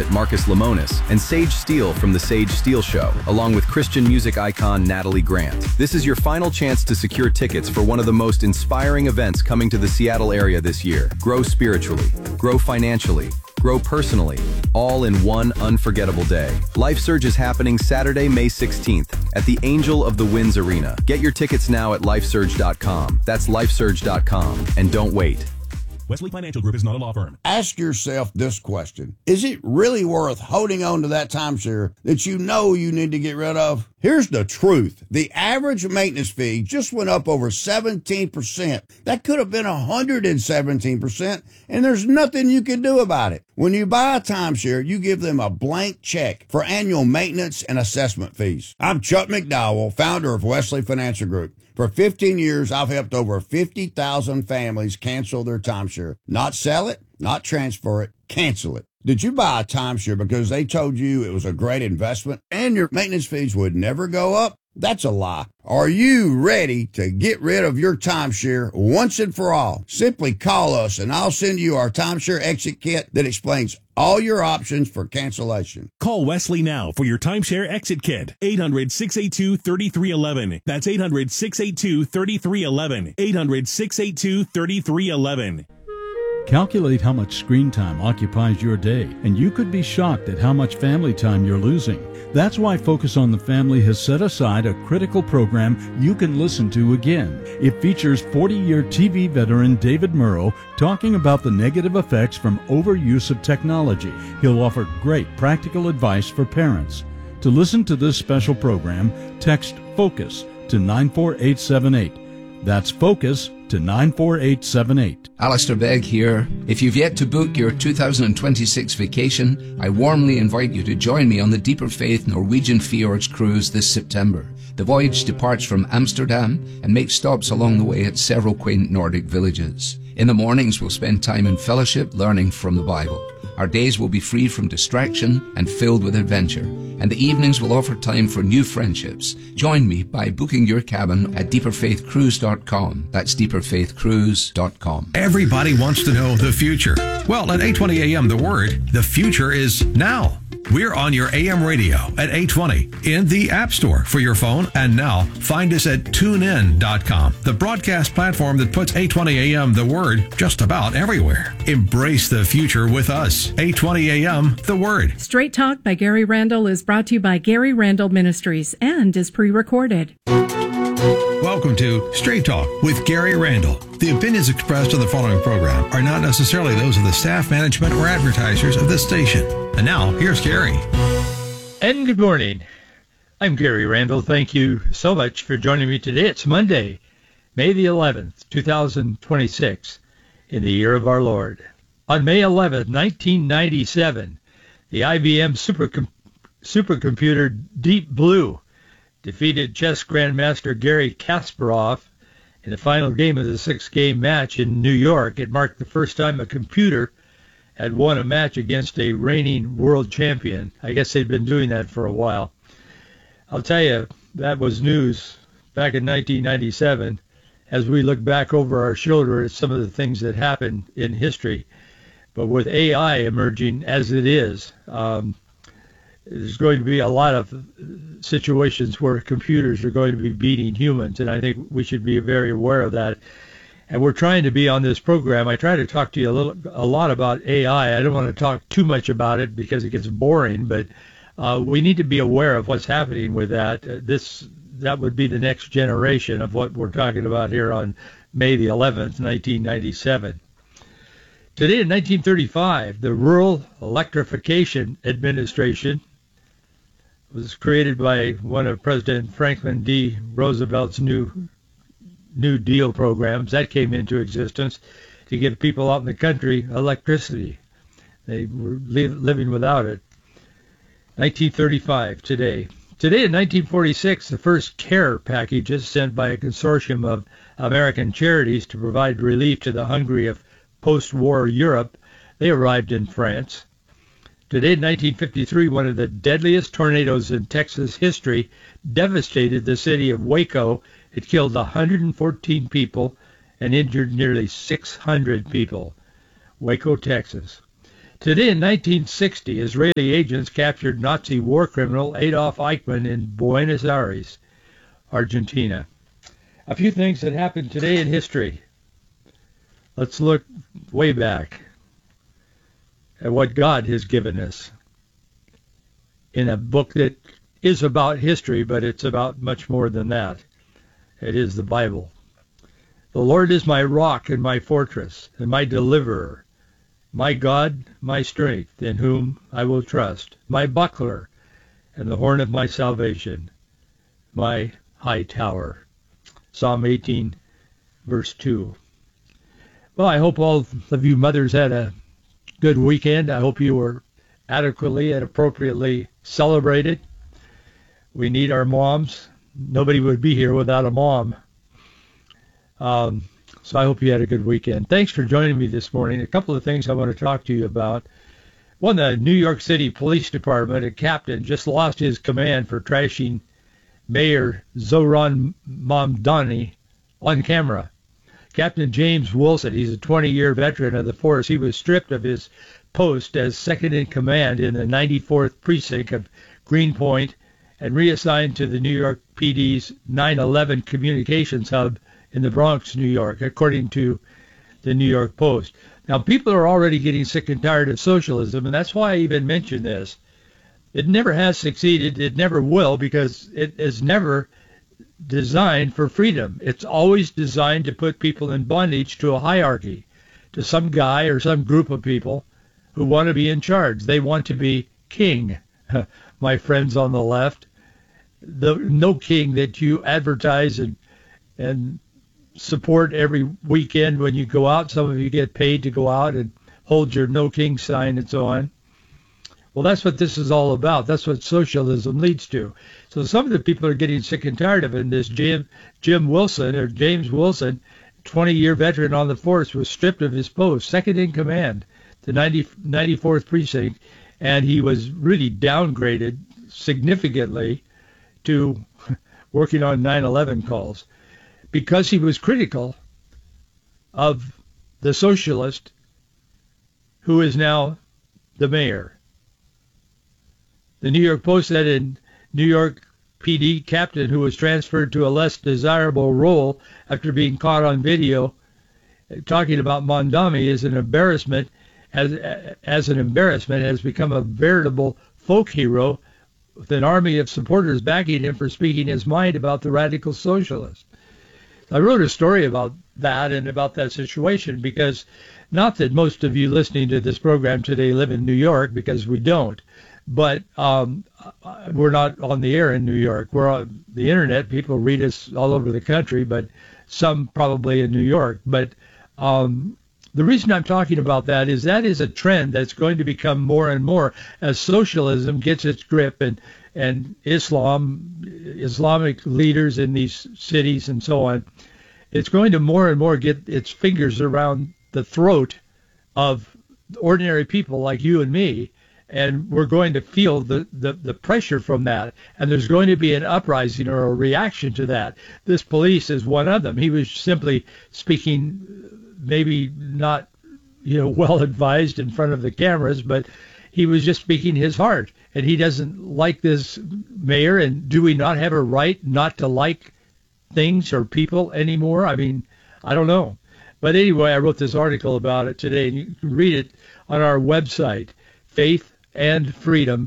prophet Marcus Lemonis, and Sage Steele from The Sage Steele Show, along with Christian music icon Natalie Grant. This is your final chance to secure tickets for one of the most inspiring events coming to the Seattle area this year. Grow spiritually, grow financially, grow personally, all in one unforgettable day. Life Surge is happening Saturday, May 16th at the Angel of the Winds Arena. Get your tickets now at lifesurge.com. That's lifesurge.com. And don't wait. Wesley Financial Group is not a law firm. Ask yourself this question. Is it really worth holding on to that timeshare that you know you need to get rid of? Here's the truth. The average maintenance fee just went up over 17%. That could have been 117%, and there's nothing you can do about it. When you buy a timeshare, you give them a blank check for annual maintenance and assessment fees. I'm Chuck McDowell, founder of Wesley Financial Group. For 15 years, I've helped over 50,000 families cancel their timeshare. Not sell it, not transfer it, cancel it. Did you buy a timeshare because they told you it was a great investment and your maintenance fees would never go up? That's a lie. Are you ready to get rid of your timeshare once and for all? Simply call us and I'll send you our timeshare exit kit that explains all your options for cancellation. Call Wesley now for your timeshare exit kit. 800-682-3311. That's 800-682-3311. 800-682-3311. Calculate how much screen time occupies your day, and you could be shocked at how much family time you're losing. That's why Focus on the Family has set aside a critical program you can listen to again. It features 40-year TV veteran David Murrow talking about the negative effects from overuse of technology. He'll offer great practical advice for parents. To listen to this special program, text FOCUS to 94878. That's FOCUS to 94878. Alistair Begg here. If you've yet to book your 2026 vacation, I warmly invite you to join me on the Deeper Faith Norwegian Fjords cruise this September. The voyage departs from Amsterdam and makes stops along the way at several quaint Nordic villages. In the mornings, we'll spend time in fellowship learning from the Bible. Our days will be free from distraction and filled with adventure, and the evenings will offer time for new friendships. Join me by booking your cabin at deeperfaithcruise.com. That's deeperfaithcruise.com. Everybody wants to know the future. Well, at 820 a.m. The Word, the future is now. We're on your AM radio at 820 in the App Store for your phone, and now find us at tunein.com, the broadcast platform that puts 820 AM The Word just about everywhere. Embrace the future with us. 820 AM The Word. Straight Talk by Gary Randall is brought to you by Gary Randall Ministries and is pre-recorded. Welcome to Straight Talk with Gary Randall. The opinions expressed on the following program are not necessarily those of the staff, management, or advertisers of this station. And now, here's Gary. And good morning. I'm Gary Randall. Thank you so much for joining me today. It's Monday, May the 11th, 2026, in the year of our Lord. On May 11th, 1997, the IBM supercomputer Deep Blue defeated chess grandmaster Garry Kasparov in the final game of the six-game match in New York. It marked the first time a computer had won a match against a reigning world champion. I guess they'd been doing that for a while. I'll tell you, that was news back in 1997 as we look back over our shoulder at some of the things that happened in history. But with AI emerging as it is, there's going to be a lot of situations where computers are going to be beating humans, and I think we should be very aware of that. And we're trying to be on this program. I try to talk to you a lot about AI. I don't want to talk too much about it because it gets boring, but we need to be aware of what's happening with that. That would be the next generation of what we're talking about here on May the 11th, 1997. Today in 1935, the Rural Electrification Administration was created by one of President Franklin D. Roosevelt's New Deal programs. That came into existence to give people out in the country electricity. They were living without it. 1935, today. Today in 1946, the first care packages sent by a consortium of American charities to provide relief to the hungry of post-war Europe, they arrived in France. Today in 1953, one of the deadliest tornadoes in Texas history devastated the city of Waco. It killed 114 people and injured nearly 600 people. Waco, Texas. Today in 1960, Israeli agents captured Nazi war criminal Adolf Eichmann in Buenos Aires, Argentina. A few things that happened today in history. Let's look way back at what God has given us in a book that is about history, but it's about much more than that. It is the Bible. The Lord is my rock and my fortress and my deliverer, my God, my strength, in whom I will trust, my buckler and the horn of my salvation, my high tower. Psalm 18, verse 2. Well, I hope all of you mothers had a good weekend. I hope you were adequately and appropriately celebrated. We need our moms. Nobody would be here without a mom. So I hope you had a good weekend. Thanks for joining me this morning. A couple of things I want to talk to you about. One, the New York City Police Department, a captain just lost his command for trashing Mayor Zohran Mamdani on camera. Captain James Wilson, he's a 20-year veteran of the force. He was stripped of his post as second in command in the 94th precinct of Greenpoint and reassigned to the New York PD's 911 communications hub in the Bronx, New York, according to the New York Post. Now, people are already getting sick and tired of socialism, and that's why I even mentioned this. It never has succeeded. It never will, because it is never designed for freedom. It's always designed to put people in bondage to a hierarchy, to some guy or some group of people who want to be in charge. They want to be king, my friends on the left. No king that you advertise and support every weekend when you go out. Some of you get paid to go out and hold your no king sign and so on. Well, that's what this is all about. That's what socialism leads to. So some of the people are getting sick and tired of it. And this Jim Wilson, or James Wilson, 20-year veteran on the force, was stripped of his post, second in command, the 94th precinct, and he was really downgraded significantly to working on 9/11 calls because he was critical of the socialist who is now the mayor. The New York Post said in New York PD captain who was transferred to a less desirable role after being caught on video talking about Mamdani as an embarrassment, has become a veritable folk hero with an army of supporters backing him for speaking his mind about the radical socialists. I wrote a story about that and about that situation because not that most of you listening to this program today live in New York, because we don't. But we're not on the air in New York. We're on the internet. People read us all over the country, but some probably in New York. But the reason I'm talking about that is a trend that's going to become more and more as socialism gets its grip and Islamic leaders in these cities and so on. It's going to more and more get its fingers around the throat of ordinary people like you and me. And we're going to feel the pressure from that. And there's going to be an uprising or a reaction to that. This police is one of them. He was simply speaking, maybe not, well advised in front of the cameras, but he was just speaking his heart. And he doesn't like this mayor. And do we not have a right not to like things or people anymore? I mean, I don't know. But anyway, I wrote this article about it today, and you can read it on our website, Faith and Freedom,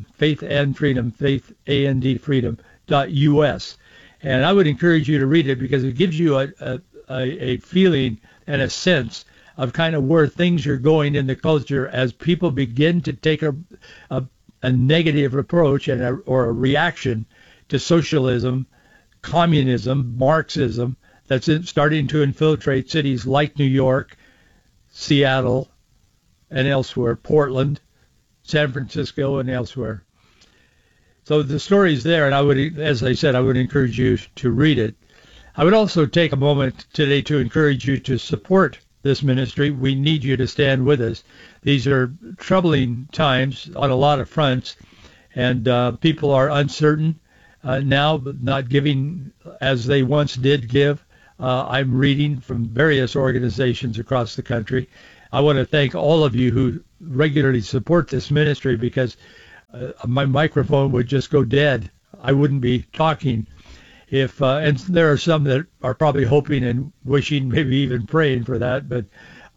faithandfreedom.us. And I would encourage you to read it because it gives you a feeling and a sense of kind of where things are going in the culture as people begin to take a negative approach or a reaction to socialism, communism, Marxism that's starting to infiltrate cities like New York, Seattle, and elsewhere, Portland, San Francisco, and elsewhere. So the story's there, and I would encourage you to read it. I would also take a moment today to encourage you to support this ministry. We need you to stand with us. These are troubling times on a lot of fronts, and people are uncertain now, not giving as they once did give. I'm reading from various organizations across the country I want to thank all of you who regularly support this ministry, because my microphone would just go dead. I wouldn't be talking if, and there are some that are probably hoping and wishing, maybe even praying for that, but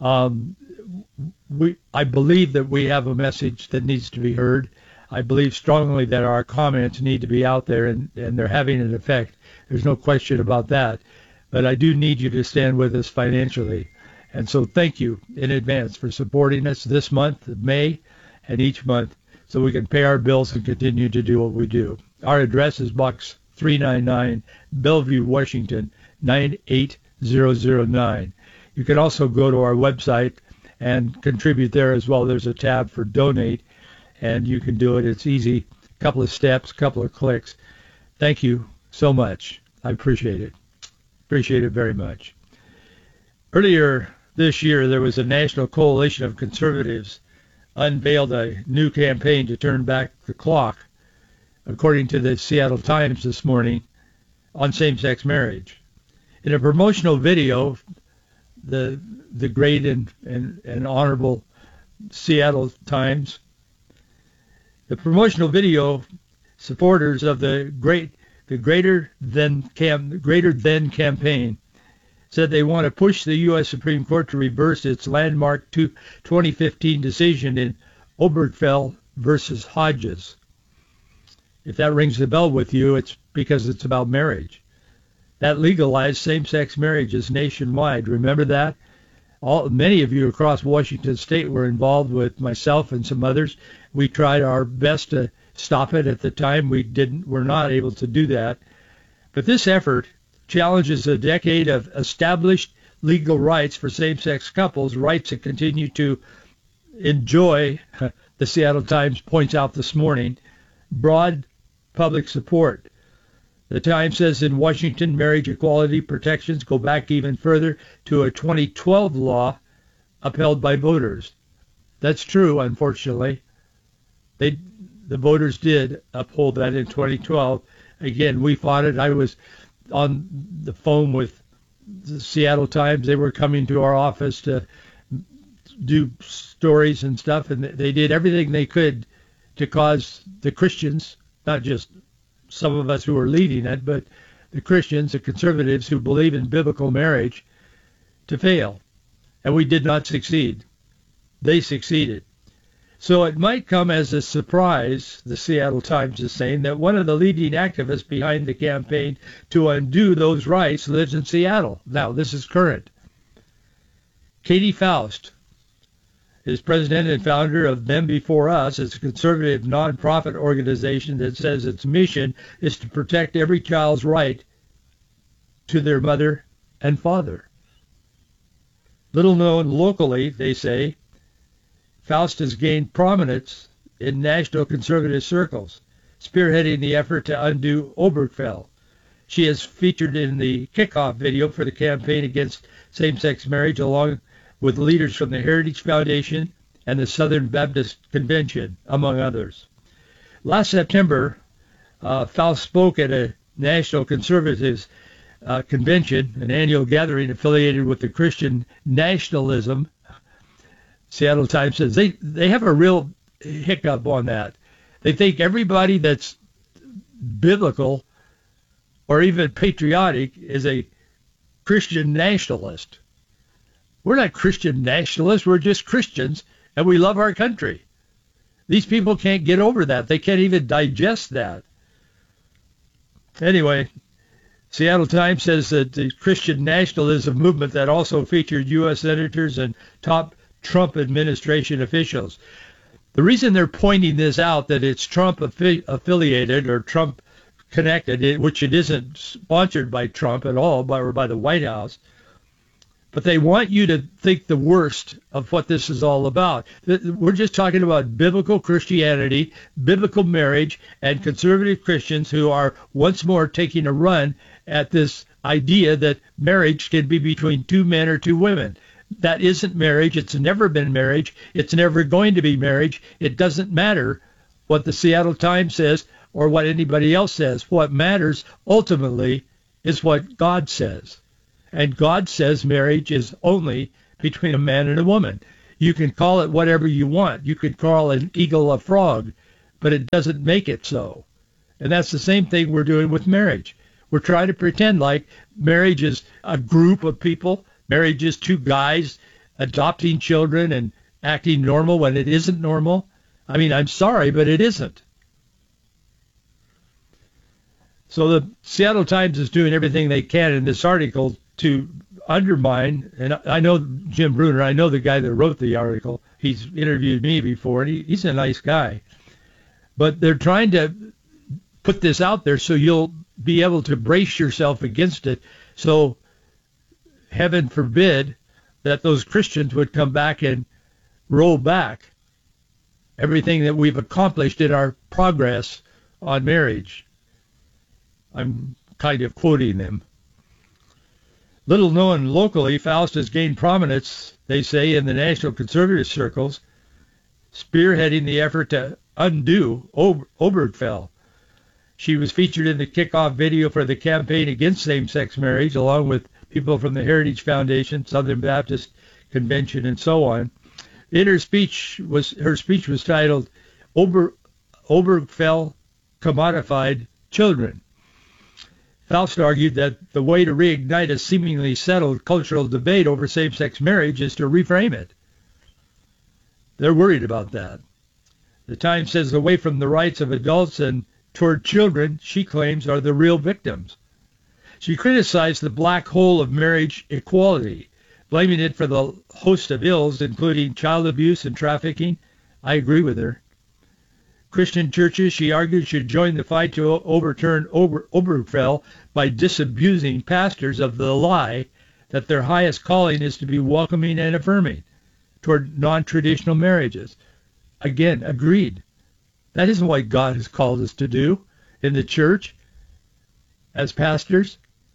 I believe that we have a message that needs to be heard. I believe strongly that our comments need to be out there, and they're having an effect. There's no question about that. But I do need you to stand with us financially. And so thank you in advance for supporting us this month of May and each month, so we can pay our bills and continue to do what we do. Our address is Box 399, Bellevue, Washington, 98009. You can also go to our website and contribute there as well. There's a tab for donate, and you can do it. It's easy. A couple of steps, a couple of clicks. Thank you so much. I appreciate it. Appreciate it very much. Earlier this year, there was a national coalition of conservatives unveiled a new campaign to turn back the clock, according to the Seattle Times this morning, on same-sex marriage. In a promotional video, the great and honorable Seattle Times, the promotional video supporters of the Greater Than campaign said they want to push the U.S. Supreme Court to reverse its landmark 2015 decision in Obergefell versus Hodges. If that rings a bell with you, it's because it's about marriage. That legalized same-sex marriages nationwide. Remember that? Many of you across Washington State were involved with myself and some others. We tried our best to stop it. At the time, we're not able to do that. But this effort challenges a decade of established legal rights for same-sex couples, rights that continue to enjoy, the Seattle Times points out this morning, broad public support. The Times says in Washington, marriage equality protections go back even further to a 2012 law upheld by voters. That's true, unfortunately. The voters did uphold that in 2012. Again, we fought it. I was on the phone with the Seattle Times. They were coming to our office to do stories and stuff, and they did everything they could to cause the Christians, not just some of us who are leading it, but the Christians, the conservatives who believe in biblical marriage, to fail. And we did not succeed. They succeeded. So it might come as a surprise, the Seattle Times is saying, that one of the leading activists behind the campaign to undo those rights lives in Seattle. Now, this is current. Katie Faust is president and founder of Them Before Us. It's a conservative nonprofit organization that says its mission is to protect every child's right to their mother and father. Little known locally, they say, Faust has gained prominence in national conservative circles, spearheading the effort to undo Obergefell. She is featured in the kickoff video for the campaign against same-sex marriage, along with leaders from the Heritage Foundation and the Southern Baptist Convention, among others. Last September, Faust spoke at a National Conservatives Convention, an annual gathering affiliated with the Christian nationalism. Seattle Times says they have a real hiccup on that. They think everybody that's biblical or even patriotic is a Christian nationalist. We're not Christian nationalists. We're just Christians, and we love our country. These people can't get over that. They can't even digest that. Anyway, Seattle Times says that the Christian nationalism movement that also featured U.S. senators and top Trump administration officials. The reason they're pointing this out, that it's Trump affiliated or Trump connected, which it isn't sponsored by Trump at all, or by the White House, but they want you to think the worst of what this is all about. We're just talking about biblical Christianity, biblical marriage, and conservative Christians who are once more taking a run at this idea that marriage can be between two men or two women. That isn't marriage. It's never been marriage. It's never going to be marriage. It doesn't matter what the Seattle Times says or what anybody else says. What matters ultimately is what God says. And God says marriage is only between a man and a woman. You can call it whatever you want. You could call an eagle a frog, but it doesn't make it so. And that's the same thing we're doing with marriage. We're trying to pretend like marriage is a group of people. Marriage is two guys adopting children and acting normal when it isn't normal. I mean, I'm sorry, but it isn't. So the Seattle Times is doing everything they can in this article to undermine, and I know Jim Bruner, I know the guy that wrote the article. He's interviewed me before, and he's a nice guy. But they're trying to put this out there so you'll be able to brace yourself against it. So heaven forbid that those Christians would come back and roll back everything that we've accomplished in our progress on marriage. I'm kind of quoting them. Little known locally, Faust has gained prominence, they say, in the national conservative circles, spearheading the effort to undo Obergefell. She was featured in the kickoff video for the campaign against same-sex marriage, along with people from the Heritage Foundation, Southern Baptist Convention, and so on. Her speech was titled Obergefell Commodified Children. Faust argued that the way to reignite a seemingly settled cultural debate over same-sex marriage is to reframe it. They're worried about that. The Times says away from the rights of adults and toward children, she claims, are the real victims. She criticized the black hole of marriage equality, blaming it for the host of ills, including child abuse and trafficking. I agree with her. Christian churches, she argued, should join the fight to overturn Obergefell by disabusing pastors of the lie that their highest calling is to be welcoming and affirming toward non-traditional marriages. Again, agreed. That isn't what God has called us to do in the church as pastors.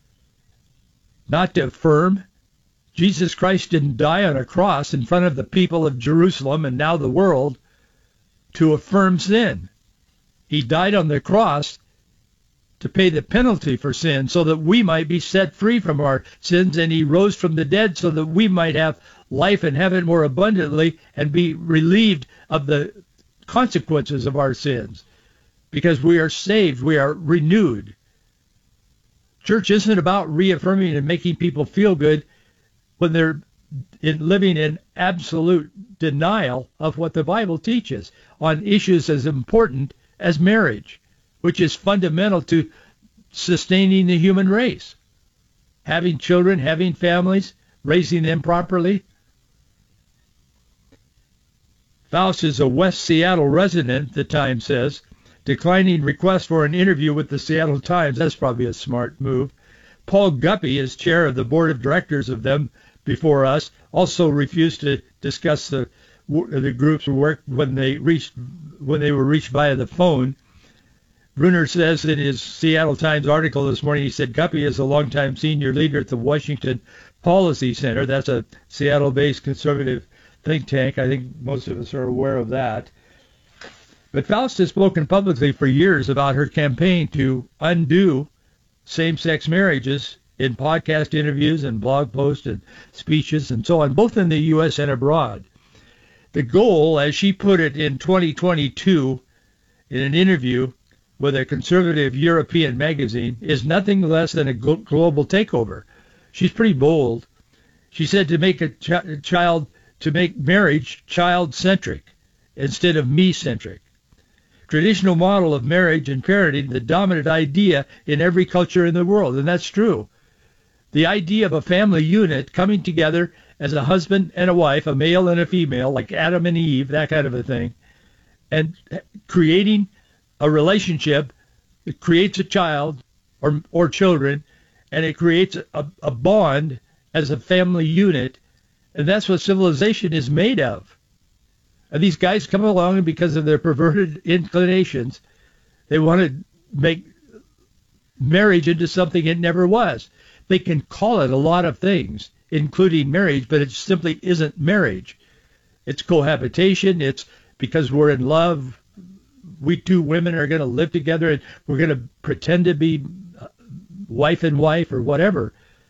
Not to affirm. Jesus Christ didn't die on a cross in front of the people of Jerusalem and now the world to affirm sin. He died on the cross to pay the penalty for sin so that we might be set free from our sins, and he rose from the dead so that we might have life and have it more abundantly and be relieved of the consequences of our sins. Because we are saved, we are renewed. Church isn't about reaffirming and making people feel good when they're living in absolute denial of what the Bible teaches on issues as important as marriage, which is fundamental to sustaining the human race. Having children, having families, raising them properly. Faust is a West Seattle resident, the Times says, declining request for an interview with the Seattle Times. That's probably a smart move. Paul Guppy is chair of the board of directors of them before us, also refused to discuss the group's work when they were reached via the phone. Bruner says in his Seattle Times article this morning, he said Guppy is a longtime senior leader at the Washington Policy Center. That's a Seattle-based conservative think tank. I think most of us are aware of that. But Faust has spoken publicly for years about her campaign to undo same-sex marriages in podcast interviews and blog posts and speeches and so on, both in the U.S. and abroad. The goal, as she put it in 2022 in an interview with a conservative European magazine, is nothing less than a global takeover. She's pretty bold. She said to make to make marriage child-centric instead of me-centric. Traditional model of marriage and parenting, the dominant idea in every culture in the world, and that's true. The idea of a family unit coming together as a husband and a wife, a male and a female, like Adam and Eve, that kind of a thing, and creating a relationship that creates a child or children, and it creates a bond as a family unit, and that's what civilization is made of. And these guys come along, and because of their perverted inclinations, they want to make marriage into something it never was. They can call it a lot of things, including marriage, but it simply isn't marriage. It's cohabitation. It's because we're in love. We two women are going to live together, and we're going to pretend to be wife and wife or whatever.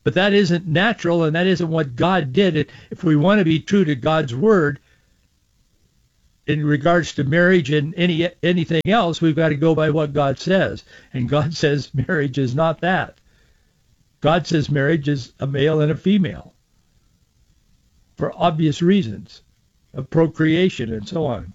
But that isn't natural, and that isn't what God did. If we want to be true to God's word in regards to marriage and anything else, we've got to go by what God says. And God says marriage is not that. God says marriage is a male and a female for obvious reasons of procreation and so on.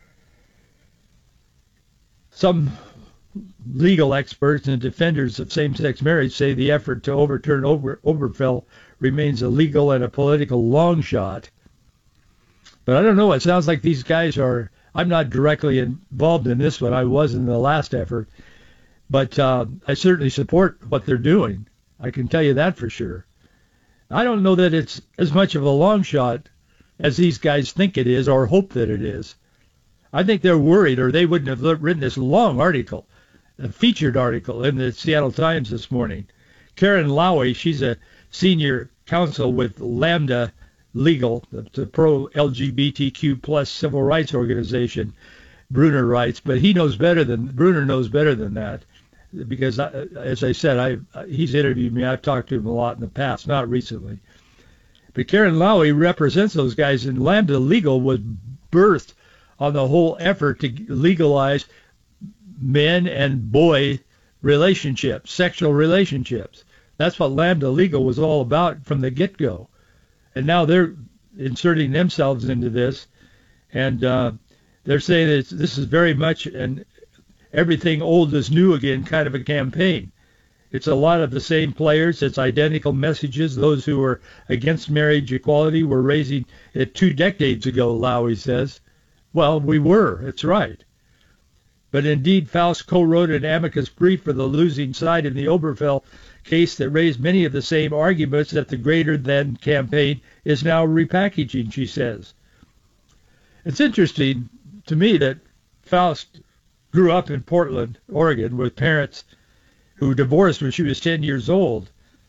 Some legal experts and defenders of same-sex marriage say the effort to overturn Obergefell remains a legal and a political long shot. But I don't know. It sounds like these guys are. I'm not directly involved in this one. I was in the last effort. But I certainly support what they're doing. I can tell you that for sure. I don't know that it's as much of a long shot as these guys think it is or hope that it is. I think they're worried, or they wouldn't have written this long article, a featured article in the Seattle Times this morning. Karen Lowy, she's a senior counsel with Lambda Legal, the pro-LGBTQ plus civil rights organization, Bruner writes, but Bruner knows better than that, because as I said, he's interviewed me. I've talked to him a lot in the past, not recently. But Karen Lowy represents those guys, and Lambda Legal was birthed on the whole effort to legalize men and boy relationships, sexual relationships. That's what Lambda Legal was all about from the get-go. And now they're inserting themselves into this, and they're saying that this is very much an everything old is new again kind of a campaign. It's a lot of the same players. It's identical messages. Those who were against marriage equality were raising it 2 decades ago, Lowy says. Well, we were. It's right. But indeed, Faust co-wrote an amicus brief for the losing side in the Obergefell case that raised many of the same arguments that the Greater Than campaign is now repackaging, she says. It's interesting to me that Faust grew up in Portland, Oregon, with parents who divorced when she was 10 years old.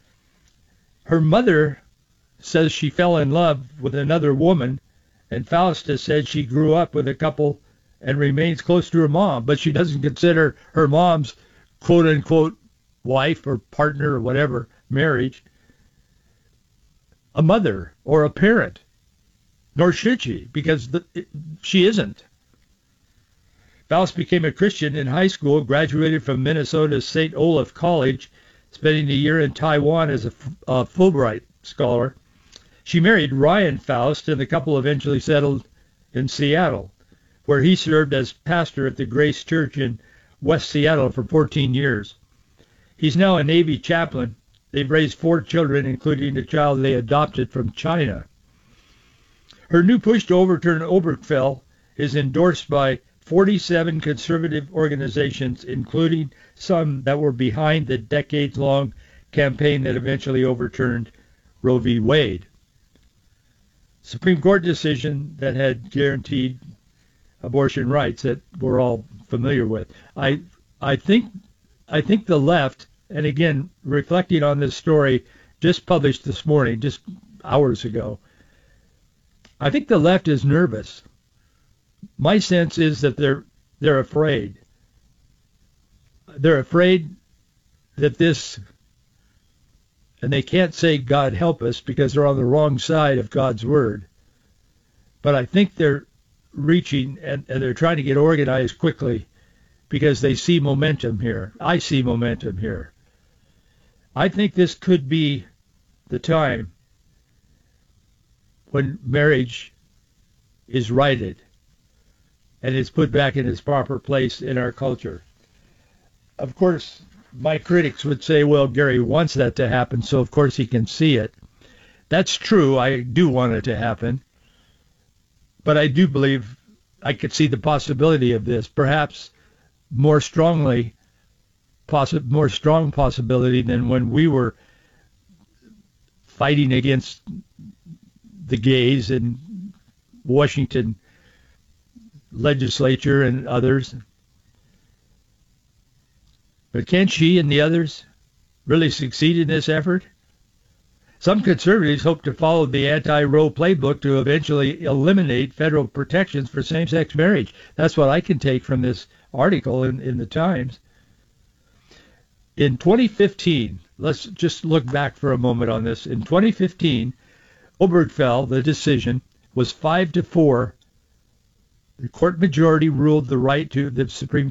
Her mother says she fell in love with another woman, and Faust has said she grew up with a couple and remains close to her mom, but she doesn't consider her mom's quote-unquote wife or partner or whatever, marriage, a mother or a parent, nor should she, because she isn't. Faust became a Christian in high school, graduated from Minnesota's St. Olaf College, spending a year in Taiwan as a Fulbright scholar. She married Ryan Faust, and the couple eventually settled in Seattle, where he served as pastor at the Grace Church in West Seattle for 14 years. He's now a Navy chaplain. They've raised 4 children, including a child they adopted from China. Her new push to overturn Obergefell is endorsed by 47 conservative organizations, including some that were behind the decades-long campaign that eventually overturned Roe v. Wade. Supreme Court decision that had guaranteed abortion rights that we're all familiar with. I think the left, and again, reflecting on this story just published this morning, just hours ago, I think the left is nervous. My sense is that they're afraid. They're afraid that this, and they can't say God help us because they're on the wrong side of God's word. But I think they're reaching and they're trying to get organized quickly because they see momentum here. I see momentum here. I think this could be the time when marriage is righted and it's put back in its proper place in our culture. Of course, my critics would say, well, Gary wants that to happen, so of course he can see it. That's true. I do want it to happen. But I do believe I could see the possibility of this, perhaps more strong possibility than when we were fighting against the gays in Washington legislature and others. But can she and the others really succeed in this effort? Some conservatives hope to follow the anti-Roe playbook to eventually eliminate federal protections for same-sex marriage. That's what I can take from this article in the Times. In 2015, let's just look back for a moment on this. In 2015, Obergefell, the decision was 5-4. The court majority ruled the Supreme